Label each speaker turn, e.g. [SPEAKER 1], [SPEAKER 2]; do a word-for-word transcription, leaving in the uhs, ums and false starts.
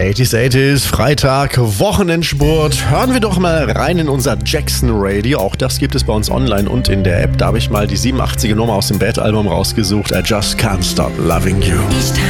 [SPEAKER 1] achtziger, achtziger, Freitag, Wochenendspurt. Hören wir doch mal rein in unser Jackson Radio. Auch das gibt es bei uns online und in der App. Da habe ich mal die siebenundachtziger Nummer aus dem Bad Album rausgesucht. I Just Can't Stop Loving You.